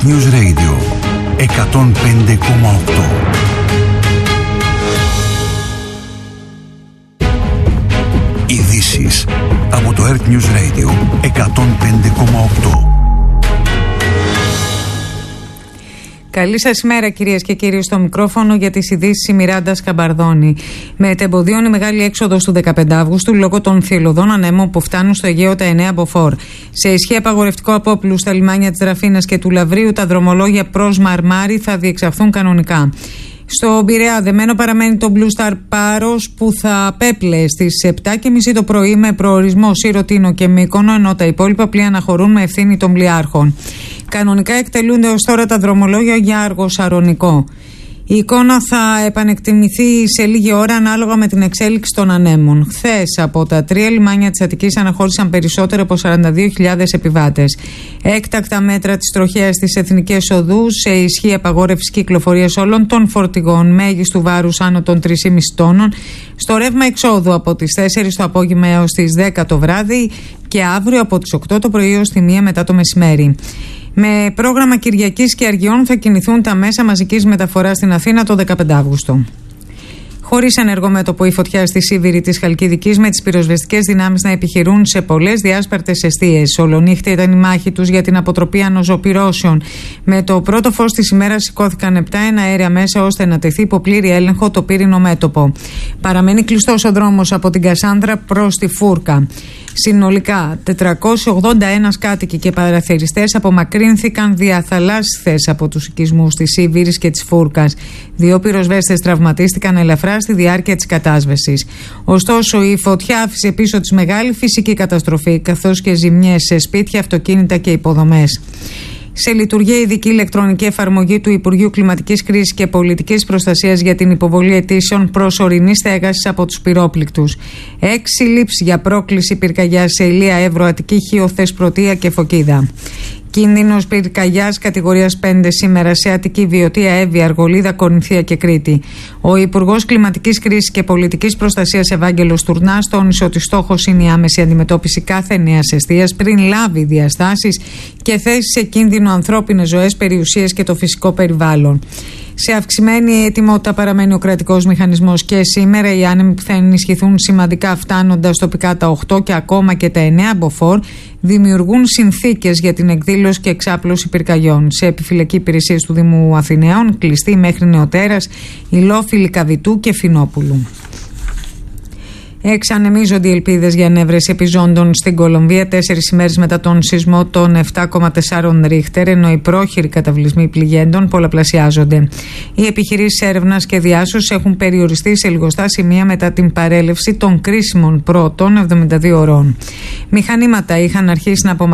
News Radio 105,8. Ειδήσεις από το Earth News Radio 105,8. Καλή σας ημέρα, κυρίες και κύριοι, στο μικρόφωνο για τις ειδήσεις η Μιράντα Σκαμπαρδόνη. Μετεμποδίων η μεγάλη έξοδος του 15 Αύγουστου λόγω των θηελωδών ανέμων που φτάνουν στο Αιγαίο τα 9 μποφόρ. Σε ισχύ απαγορευτικό απόπλου στα λιμάνια της Δραφίνας και του Λαβρίου, τα δρομολόγια προς Μαρμάρι θα διεξαχθούν κανονικά. Στο Πειραιά δεμένο παραμένει το Blue Star Πάρος που θα απέπλεε στις 7.30 το πρωί με προορισμό Σιρωτίνο και Μύκονο, ενώ τα υπόλοιπα πλοία αναχωρούν με ευθύνη των πλοιάρχων. Κανονικά εκτελούνται ως τώρα τα δρομολόγια για Άργο-Σαρονικό. Η εικόνα θα επανεκτιμηθεί σε λίγη ώρα ανάλογα με την εξέλιξη των ανέμων. Χθες από τα 3 λιμάνια της Αττικής αναχώρησαν περισσότερο από 42.000 επιβάτες. Έκτακτα μέτρα της τροχέας στις εθνικές οδούς, σε ισχύ απαγόρευση κυκλοφορίας όλων των φορτηγών μέγιστου βάρους άνω των 3,5 τόνων, στο ρεύμα εξόδου από τις 4 το απόγευμα έως τις 10 το βράδυ και αύριο από τις 8 το πρωί έως τη 1 μετά το μεσημέρι. Με πρόγραμμα Κυριακής και Αργιών θα κινηθούν τα μέσα μαζικής μεταφοράς στην Αθήνα το 15 Αύγουστο. Χωρίς ενεργό μέτωπο η φωτιά στη Σίβηρη της Χαλκιδικής, με τις πυροσβεστικές δυνάμεις να επιχειρούν σε πολλές διάσπαρτες εστίες. Ολονύχτα ήταν η μάχη τους για την αποτροπή ανοζωπυρώσεων. Με το πρώτο φως της ημέρας σηκώθηκαν 7 εναέρια μέσα ώστε να τεθεί υπό πλήρη έλεγχο το πύρινο μέτωπο. Παραμένει κλειστός ο δρόμος από την Κασάνδρα προς τη Φούρκα. Συνολικά 481 κάτοικοι και παραθεριστές απομακρύνθηκαν διαθαλάσσιθες από τους οικισμούς της Σίβηρης και της Φούρκας. 2 πυροσβέστες τραυματίστηκαν ελαφρά στη διάρκεια της κατάσβεσης. Ωστόσο, η φωτιά άφησε πίσω της μεγάλη φυσική καταστροφή, καθώς και ζημιές σε σπίτια, αυτοκίνητα και υποδομές. Σε λειτουργία ειδική ηλεκτρονική εφαρμογή του Υπουργείου Κλιματικής Κρίσης και Πολιτικής Προστασίας για την υποβολή αιτήσεων προσωρινής στέγασης από τους πυρόπληκτους. 6 λήψεις για πρόκληση πυρκαγιάς σε Ηλία, Εύρο, Αττική, Χίο, Θεσπρωτεία και Φωκίδα. Κίνδυνος πυρκαγιάς κατηγορίας 5 σήμερα σε Αττική, Βιωτία, Εύβοια, Αργολίδα, Κορινθία και Κρήτη. Ο Υπουργός Κλιματικής Κρίσης και Πολιτικής Προστασίας Ευάγγελος Τουρνάς τόνισε ότι στόχος είναι η άμεση αντιμετώπιση κάθε νέας εστίας πριν λάβει διαστάσεις και θέσει σε κίνδυνο ανθρώπινες ζωές, περιουσίες και το φυσικό περιβάλλον. Σε αυξημένη ετοιμότητα παραμένει ο κρατικός μηχανισμός και σήμερα οι άνεμοι που θα ενισχυθούν σημαντικά, φτάνοντας τοπικά τα 8 και ακόμα και τα 9 μποφόρ, δημιουργούν συνθήκες για την εκδήλωση και εξάπλωση πυρκαγιών. Σε επιφυλακή υπηρεσίες του Δήμου Αθηναίων, κλειστή μέχρι νεοτέρας, Ηλόφιλη, Καβιτού και Φινόπουλου. Εξανεμίζονται οι ελπίδες για ανέβρεση επιζώντων στην Κολομβία 4 ημέρες μετά τον σεισμό των 7,4 ρίχτερ, ενώ οι πρόχειροι καταβλισμοί πληγέντων πολλαπλασιάζονται. Οι επιχειρήσεις έρευνας και διάσωσης έχουν περιοριστεί σε λιγοστά σημεία μετά την παρέλευση των κρίσιμων πρώτων 72 ωρών. Μηχανήματα είχαν αρχίσει να απομακρύνουν